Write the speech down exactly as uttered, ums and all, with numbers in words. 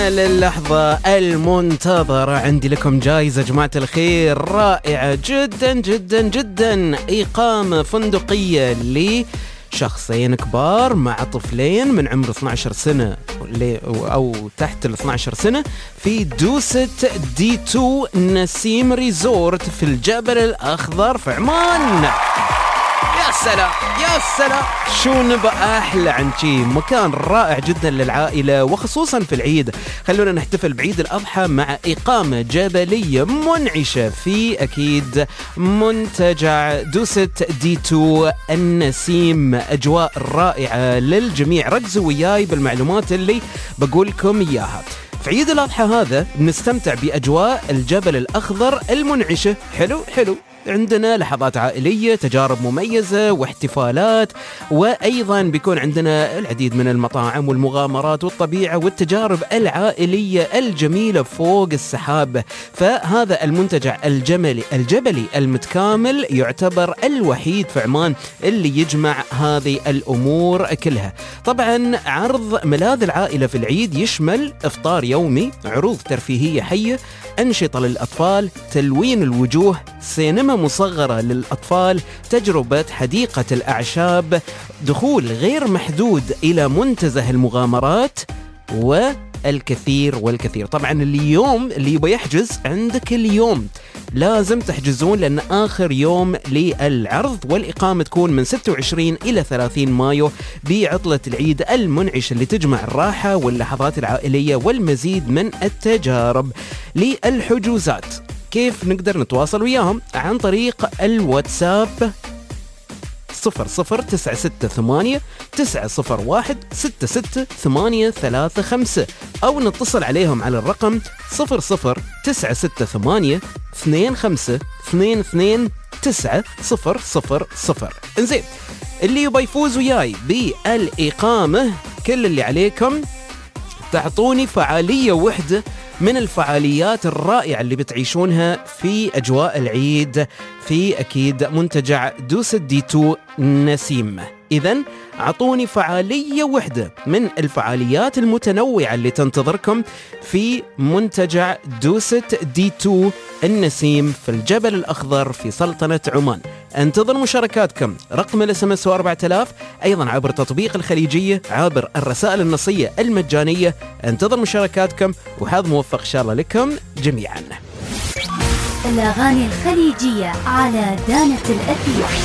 للحظة المنتظرة عندي لكم جايزة جماعة الخير رائعة جدا جدا جدا. إقامة فندقية لشخصين كبار مع طفلين من عمر اثني عشر سنة أو تحت ال اثني عشر سنة في دوسة دي تو نسيم ريزورت في الجبل الأخضر في عمان. يا سلام يا سلام، شو نبقى أحلى عن شي. مكان رائع جدا للعائلة وخصوصا في العيد. خلونا نحتفل بعيد الأضحى مع إقامة جبلية منعشة في أكيد منتجع دوسة دي تو النسيم. أجواء رائعة للجميع. ركزوا وياي بالمعلومات اللي بقولكم إياها. في عيد الأضحى هذا نستمتع بأجواء الجبل الأخضر المنعشة. حلو حلو. عندنا لحظات عائلية، تجارب مميزة واحتفالات، وأيضا بيكون عندنا العديد من المطاعم والمغامرات والطبيعة والتجارب العائلية الجميلة فوق السحاب. فهذا المنتجع الجملي الجبلي المتكامل يعتبر الوحيد في عمان اللي يجمع هذه الأمور كلها. طبعا عرض ملاذ العائلة في العيد يشمل إفطار يومي، عروض ترفيهية حية، أنشطة للأطفال، تلوين الوجوه، سينما مصغرة للأطفال، تجربة حديقة الأعشاب، دخول غير محدود إلى منتزه المغامرات، والكثير والكثير. طبعا اليوم اللي يبغى يحجز عندك اليوم لازم تحجزون، لأن آخر يوم للعرض، والإقامة تكون من ستة وعشرين إلى ثلاثين مايو بعطلة العيد المنعشة اللي تجمع الراحة واللحظات العائلية والمزيد من التجارب. للحجوزات كيف نقدر نتواصل وياهم؟ عن طريق الواتساب صفر صفر تسعة ستة ثمانية تسعة صفر واحد ستة ستة ثمانية ثلاثة خمسة، أو نتصل عليهم على الرقم صفر صفر تسعة ستة ثمانية اثنين خمسة اثنين اثنين تسعة صفر صفر صفر. انزين، اللي يبغى يفوز وياي بالإقامة كل اللي عليكم تعطوني فعالية وحدة من الفعاليات الرائعة اللي بتعيشونها في أجواء العيد في أكيد منتجع دوسة دي تو نسيم. إذن أعطوني فعالية وحدة من الفعاليات المتنوعة اللي تنتظركم في منتجع دوسة دي تو النسيم في الجبل الأخضر في سلطنة عمان. انتظر مشاركاتكم. رقم الاس ام اس أربعة آلاف، أيضا عبر تطبيق الخليجية، عبر الرسائل النصية المجانية. انتظر مشاركاتكم وحظ موفق إن شاء الله لكم جميعا. الأغاني الخليجية على دانة الأثير.